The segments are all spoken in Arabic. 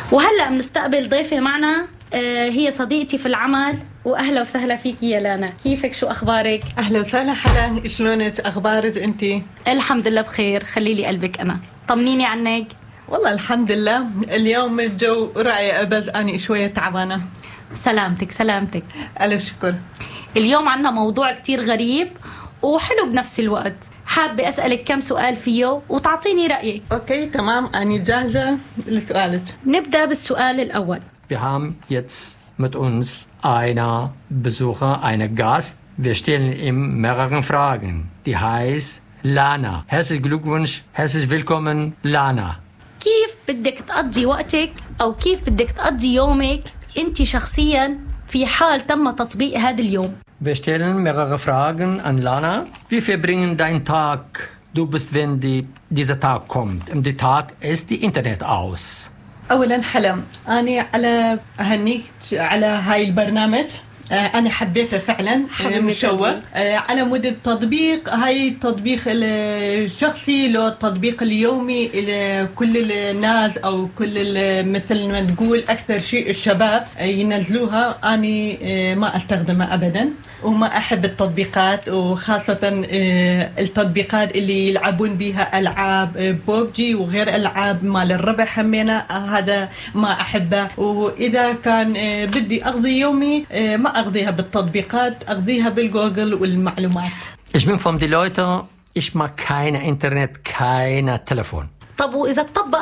وهلأ بنستقبل ضيفة معنا، هي صديقتي في العمل. وأهلا وسهلا فيكي يا لانا، كيفك؟ شو أخبارك؟ أهلا وسهلا حلا، شلونك؟ أخبارك أنتي؟ الحمد لله بخير، خليلي قلبك. أنا طمنيني عنك. والله الحمد لله، اليوم الجو رائع بس أنا شوية تعبانة. سلامتك سلامتك. ألف شكر. اليوم عنا موضوع كتير غريب وحلو بنفس الوقت، حابة أسألك كم سؤال فيه وتعطيني رأيك. أوكي تمام، أنا جاهزة لسؤالك. نبدأ بالسؤال الأول. Wir haben jetzt mit uns einen Besucher, einen Gast. Wir stellen ihm mehrere Fragen. Die heißt Lana. Herzlichen Glückwunsch, herzlich willkommen Lana. كيف بدك تقضي وقتك أو كيف بدك تقضي يومك أنت شخصيا في حال تم تطبيق هذا اليوم؟ Wir stellen mehrere Fragen an Lana. Wir verbringen deinen Tag. Du bist, wenn dieser Tag kommt. Und der Tag ist die Internet aus. أولا حلا، أنا على أهنيك على هاي البرنامج. أنا حبيته فعلا، مشوق على مود التطبيق. هاي التطبيق الشخصي له التطبيق اليومي لكل الناس أو كل مثل ما تقول أكثر شيء الشباب ينزلوها. أنا ما أستخدمها أبدا وما أحب التطبيقات، وخاصة التطبيقات اللي يلعبون بها ألعاب بوبجي وغير ألعاب مال الربح همينة، هذا ما أحبه. وإذا كان بدي أقضي يومي ما أقضيها بالتطبيقات، أقضيها بالجوجل والمعلومات. Ich bin von den Leuten, ich mag kein Internet, kein Telefon. طب وإذا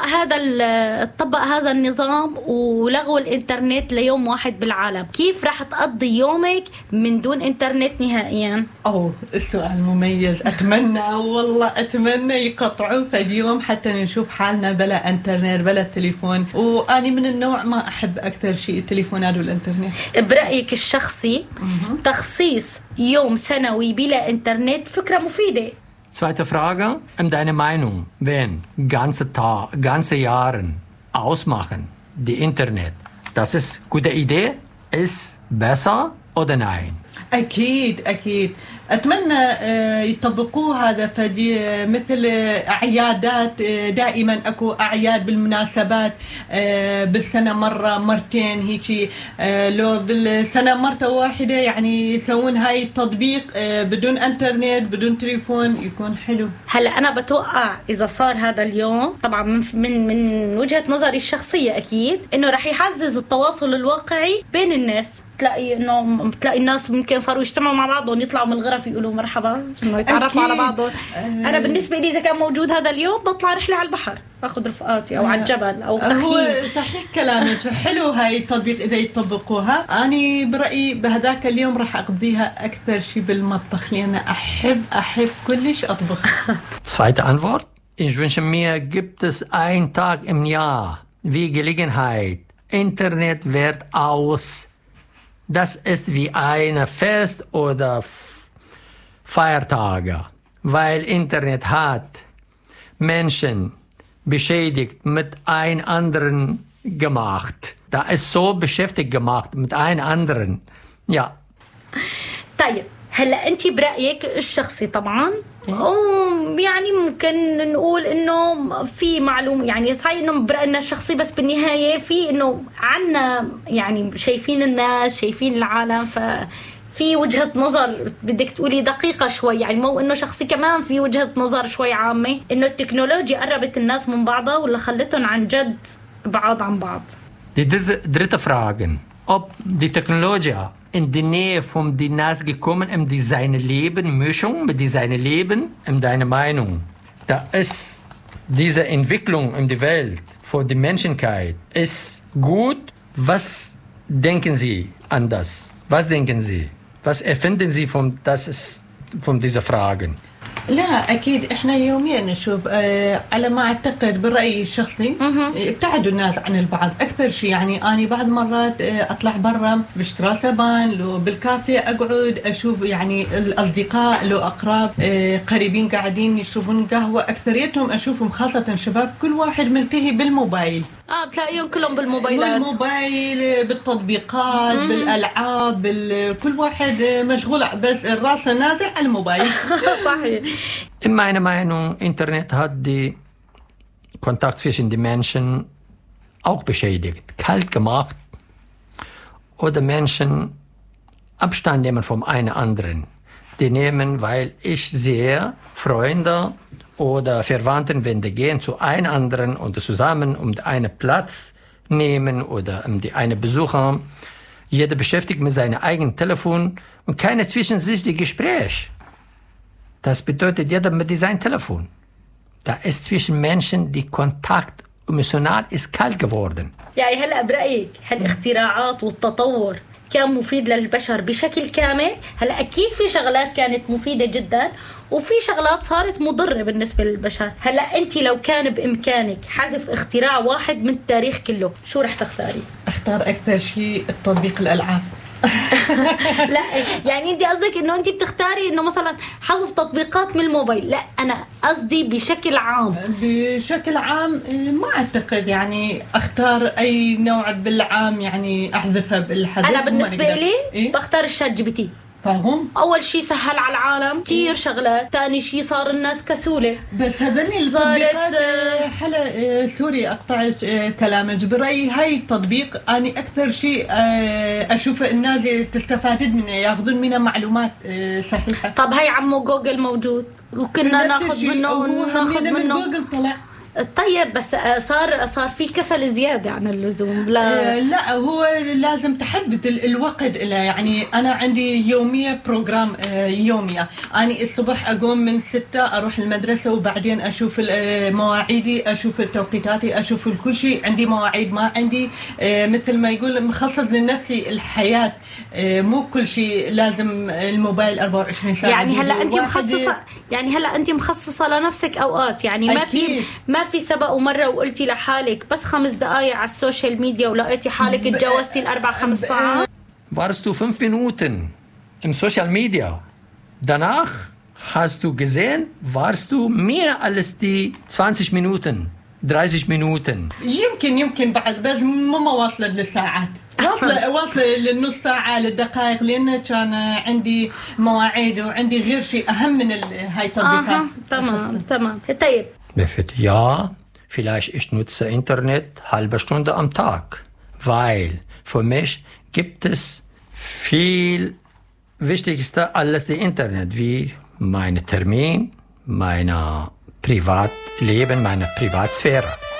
تطبق هذا النظام ولغوا الإنترنت ليوم واحد بالعالم، كيف راح تقضي يومك من دون إنترنت نهائيا؟ السؤال مميز. أتمنى يقطعوا في اليوم حتى نشوف حالنا بلا إنترنت بلا تليفون. وأنا من النوع ما أحب أكثر شيء التليفونات والإنترنت. برأيك الشخصي تخصيص يوم سنوي بلا إنترنت فكرة مفيدة؟ Zweite Frage, deine Meinung, wenn ganze Jahre ausmachen, die Internet, das ist eine gute Idee, ist besser oder nein? أكيد أتمنى يطبقوه هذا. فدي مثل أعيادات، دائما أكو أعياد بالمناسبات بالسنة مرة مرتين هيجي، لو بالسنة مرة واحدة يعني يسوون هاي التطبيق بدون انترنت بدون تليفون يكون حلو. هلا أنا بتوقع إذا صار هذا اليوم طبعا من وجهة نظري الشخصية أكيد إنه رح يعزز التواصل الواقعي بين الناس. تلاقي الناس ممكن صاروا يجتمعوا مع بعضهم، يطلعوا من الغرف يقولوا مرحبا، إنه يتعرفوا على بعضهم. أنا بالنسبة لي إذا كان موجود هذا اليوم بطلع رحلة على البحر، باخذ رفقاتي أو على الجبل أو تخييم. صحيح كلامك، حلو هاي التطبيق إذا يطبقوها. أنا برأيي بهذاك اليوم راح أقضيها أكثر شيء بالمطبخ، لأن أحب كلش أطبخ. Zweite Antwort. Ich wünsche mir, gibt es einen Tag im Jahr wie Gelegenheit, Internet wird aus. Das ist wie ein Fest oder Feiertage, weil Internet hat Menschen beschädigt mit ein anderen gemacht. Da ist so beschäftigt gemacht mit ein anderen. Ja. طيب هلا انت برأيك الشخصي طبعا يعني ممكن نقول انه في معلومه، يعني صحيح انه برأينا الشخصي، بس بالنهايه في انه عنا يعني شايفين الناس شايفين العالم، ففي وجهه نظر بدك تقولي دقيقه شوي، يعني مو انه شخصي، كمان في وجهه نظر شوي عامه انه التكنولوجيا قربت الناس من بعضها ولا خلتهم عن جد بعاد عن بعض. Die dritte Frage, ob die Technologie in die Nähe von die Nas gekommen, die seine Leben, Mischung mit die seine Leben, deine Meinung. Da ist diese Entwicklung in die Welt für die Menschheit ist gut. Was denken Sie an das? Was denken Sie? Was erfinden Sie von dieser Fragen? لا أكيد إحنا يوميا نشوف على ما أعتقد بالرأي الشخصي ابتعدوا الناس عن البعض أكثر شيء. يعني أنا بعض مرات أطلع برا بشتري سبان، لو بالكافيه أقعد أشوف يعني الأصدقاء لو أقرب قريبين قاعدين يشربون قهوة، أكثريتهم أشوفهم خاصة شباب كل واحد ملتهي بالموبايل. بتلاقيهم كلهم بالموبايلات، بالموبايل، بالتطبيقات، بالألعاب، كل واحد مشغول بس راسه نازل على الموبايل. صحيح. In meiner Meinung, Internet hat die Kontakt zwischen den Menschen auch beschädigt, kalt gemacht oder Menschen Abstand nehmen vom einen anderen. Die nehmen, weil ich sehe, Freunde oder Verwandten, wenn die gehen zu einem anderen und zusammen um einen Platz nehmen oder um die eine Besucher, jeder beschäftigt mit seinem eigenen Telefon und keine zwischen sich die Gespräch. Das bedeutet, jeder mit seinem Telefon. Da ist zwischen Menschen die Kontakt emotional ist kalt geworden. يعني هلا برأيك هالاختراعات والتطور كان مفيد للبشر بشكل كامل؟ هلا أكيد في شغلات كانت مفيدة جدا وفي شغلات صارت مضرة بالنسبة للبشر. هلا أنت لو كان بإمكانك حذف اختراع واحد من التاريخ كله شو رح تختاري؟ اختار أكثر شيء تطبيق الألعاب. لا يعني انت قصدك انه انت بتختاري انه مثلا حذف تطبيقات من الموبايل. لا انا قصدي بشكل عام. بشكل عام ما اعتقد يعني اختار اي نوع بالعام يعني احذفها بالحذف. انا بالنسبه لي إيه؟ بختار الشات جي بي تي. فاهم؟ اول شيء سهل على العالم كثير شغلات، ثاني شيء صار الناس كسوله. بس هذني التطبيقات حلا سوري اقطع كلامك، برايي هاي التطبيق اني اكثر شيء اشوف الناس تستفاد منه، ياخذون منها معلومات صحيحه. طب هاي عمو جوجل موجود وكنا ناخذ منه من جوجل طلع. طيب بس صار في كسل زياده عن اللزوم. لا هو لازم تحدد الوقت له. يعني انا عندي يوميه بروجرام يوميه، انا الصبح اقوم من 6 اروح المدرسه وبعدين اشوف مواعيدي، اشوف توقيتاتي، اشوف كل شيء، عندي مواعيد ما عندي مثل ما يقول مخصص لنفسي الحياه، مو كل شيء لازم الموبايل 24 ساعه. يعني هلا انت مخصصه لنفسك اوقات، يعني ما في سبق ومرة وقلتي لحالك بس 5 دقايق على السوشيال ميديا ولقيتي حالك اتجاوزتي 4-5 ساعات؟ Warst du 5 Minuten im Social Media. Danach hast du gesehen, warst du mehr als die 20 Minuten, 30 Minuten. يمكن بعد بس ما واصلة للساعات. واصلة للنص ساعة للدقائق، لأن كان عندي مواعيد وعندي غير شيء أهم من هاي التطبيقات. تمام. طيب. Ja, vielleicht ich nutze Internet halbe Stunde am Tag, weil für mich gibt es viel wichtigster als die Internet, wie meine Termin, mein Privatleben, meine Privatsphäre.